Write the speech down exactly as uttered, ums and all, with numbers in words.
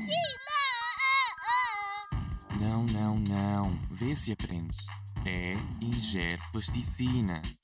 Não, não, não. Vê se aprendes. É ingere plasticina.